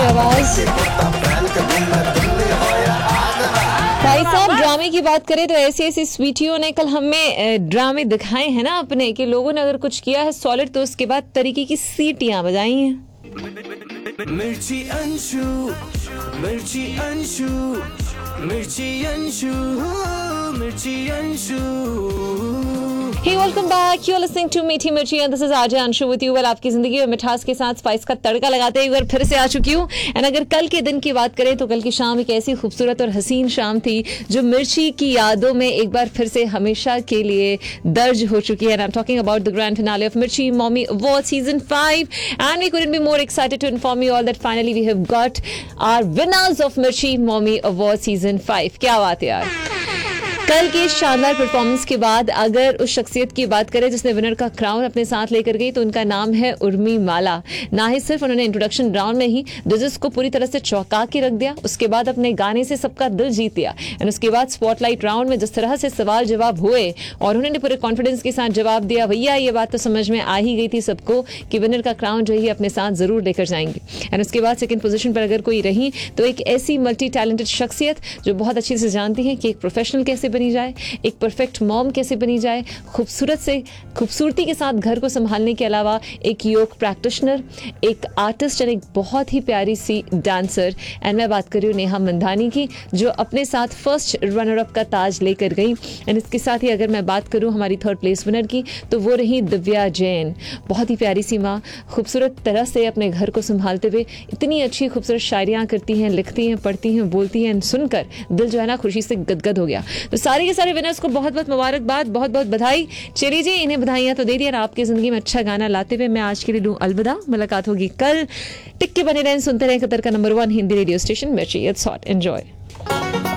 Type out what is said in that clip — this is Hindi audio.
आवाज। भाई साहब, ड्रामे की बात करें तो ऐसी ऐसी स्वीटियों ने कल हमें ड्रामे दिखाए हैं ना अपने, कि लोगों ने अगर कुछ किया है सॉलिड तो उसके बाद तरीके की सीटियां बजाई हैं। मिर्ची अंशु, मिर्ची अंशु, मिर्ची अंशु, मिर्ची Anshu. Hey, welcome back. You're listening to मीठी मिर्ची and this is RJ Anshu with you. Well, आपकी जिंदगी में मिठास के साथ स्पाइस का तड़का लगाते हुए एक बार फिर से आ चुकी हूँ। एंड अगर कल के दिन की बात करें तो कल की शाम एक ऐसी खूबसूरत और हसीन शाम थी जो मिर्ची की यादों में एक बार फिर से हमेशा के लिए दर्ज हो चुकी है। And I'm talking about the grand finale of Mirchi Mommy Awards Season 5. And we couldn't be more excited to inform you all that finally we have got our winners of Mirchi Mommy Awards Season 5. क्या बात है यार। कल के शानदार परफॉर्मेंस के बाद अगर उस शख्सियत की बात करें जिसने विनर का क्राउन अपने साथ लेकर गई तो उनका नाम है उर्मी माला। ना ही सिर्फ उन्होंने इंट्रोडक्शन राउंड में ही जजेस को पूरी तरह से चौंका के रख दिया, उसके बाद अपने गाने से सबका दिल जीत लिया। एंड उसके बाद स्पॉटलाइट राउंड में जिस तरह से सवाल जवाब हुए और उन्होंने पूरे कॉन्फिडेंस के साथ जवाब दिया, भैया ये बात तो समझ में आ ही गई थी सबको कि विनर का क्राउन जो है अपने साथ जरूर लेकर जाएंगे। एंड उसके बाद सेकंड पोजीशन पर अगर कोई रही तो एक ऐसी मल्टी टैलेंटेड शख्सियत जो बहुत अच्छे से जानती है कि एक प्रोफेशनल कैसे बनी जाए, एक परफेक्ट मॉम कैसे बनी जाए, खूबसूरत से खूबसूरती के साथ घर को संभालने के अलावा एक योग प्रैक्टिशनर, एक आर्टिस्ट और एक बहुत ही प्यारी सी डांसर। एंड मैं बात कर रही हूँ नेहा मंधानी की, जो अपने साथ फर्स्ट रनर अप का ताज लेकर गई। एंड इसके साथ ही अगर मैं बात करूँ हमारी थर्ड प्लेस विनर की तो वो रही दिव्या जैन। बहुत ही प्यारी सी माँ, खूबसूरत तरह से अपने घर को संभालते हुए इतनी अच्छी खूबसूरत शायरियाँ करती हैं, लिखती हैं, पढ़ती हैं, बोलती हैं। सुनकर दिल जो है ना खुशी से गदगद हो गया। तो सारे के सारे विनर्स को बहुत बहुत मुबारकबाद, बहुत बहुत बधाई। चलिए जी, इन्हें बधाइयाँ तो दे दिया। आपकी जिंदगी में अच्छा गाना लाते हुए मैं आज के लिए लूँ अलविदा। मुलाकात होगी कल। टिक के बने रहें, सुनते रहें कतर का नंबर 1 हिंदी रेडियो स्टेशन मिर्ची। It's hot, enjoy.